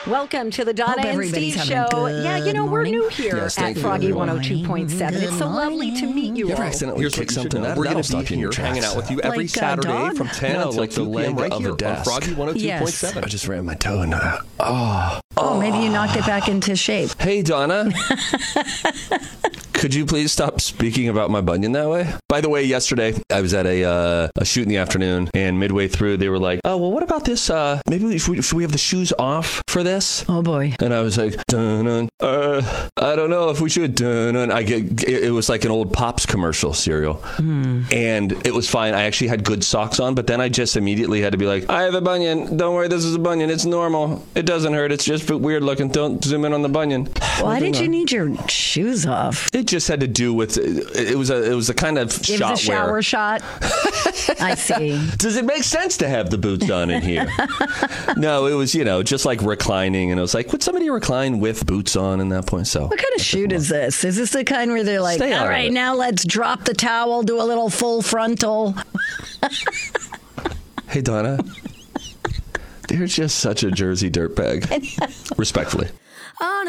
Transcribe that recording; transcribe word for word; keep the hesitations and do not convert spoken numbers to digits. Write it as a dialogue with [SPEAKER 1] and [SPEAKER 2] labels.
[SPEAKER 1] Welcome to the Donna
[SPEAKER 2] Hope
[SPEAKER 1] and
[SPEAKER 2] everybody's
[SPEAKER 1] Steve
[SPEAKER 2] having a
[SPEAKER 1] Show.
[SPEAKER 2] good
[SPEAKER 1] Yeah, you know,
[SPEAKER 2] morning.
[SPEAKER 1] we're new here
[SPEAKER 3] Yes,
[SPEAKER 1] at
[SPEAKER 3] thank you,
[SPEAKER 1] Froggy
[SPEAKER 3] everyone.
[SPEAKER 1] one oh two point seven. It's so lovely to meet you
[SPEAKER 3] You ever
[SPEAKER 1] all.
[SPEAKER 3] accidentally
[SPEAKER 4] Here's
[SPEAKER 3] kick
[SPEAKER 4] what you should
[SPEAKER 3] something?
[SPEAKER 4] know.
[SPEAKER 3] That,
[SPEAKER 4] We're
[SPEAKER 3] that'll
[SPEAKER 4] going to
[SPEAKER 3] stop
[SPEAKER 4] be
[SPEAKER 3] you in your
[SPEAKER 4] here hanging
[SPEAKER 3] tracks.
[SPEAKER 4] out with you every
[SPEAKER 2] Like a
[SPEAKER 4] Saturday
[SPEAKER 2] dog?
[SPEAKER 4] from ten
[SPEAKER 3] No,
[SPEAKER 4] until
[SPEAKER 3] like the
[SPEAKER 4] two p.m.
[SPEAKER 3] leg
[SPEAKER 4] right
[SPEAKER 3] of
[SPEAKER 4] here
[SPEAKER 3] a desk.
[SPEAKER 4] on Froggy one oh two point seven.
[SPEAKER 3] I just ran my toe into that. Oh.
[SPEAKER 2] Oh, maybe you knocked it back into shape.
[SPEAKER 3] Hey, Donna. Could you please stop speaking about my bunion that way? By the way, yesterday I was at a uh, a shoot in the afternoon, and midway through they were like, "Oh, well, what about this? Uh, maybe we, should, we, should we have the shoes off for this?"
[SPEAKER 2] Oh boy.
[SPEAKER 3] And I was like, dun, dun, uh, I don't know if we should. Dun, dun. I get it, it was like an old Pops commercial cereal, mm. and it was fine. I actually had good socks on, but then I just immediately had to be like, I have a bunion. Don't worry, this is a bunion. It's normal. It doesn't hurt. It's just weird looking. Don't zoom in on the bunion.
[SPEAKER 2] Why did you need your shoes off?
[SPEAKER 3] It just had to do with it was a it was a kind of
[SPEAKER 2] It
[SPEAKER 3] shot
[SPEAKER 2] was a shower
[SPEAKER 3] wear.
[SPEAKER 2] shot. I see.
[SPEAKER 3] Does it make sense to have the boots on in here? No, it was, you know, just like reclining, and I was like, would somebody recline with boots on in that point? So
[SPEAKER 2] What kind of shoot is this? Is this the kind where they're like,
[SPEAKER 3] Stay out
[SPEAKER 2] all
[SPEAKER 3] of
[SPEAKER 2] right,
[SPEAKER 3] it."
[SPEAKER 2] now let's drop the towel, do a little full frontal?
[SPEAKER 3] Hey, Donna, you're just such a Jersey dirtbag. Respectfully.
[SPEAKER 5] On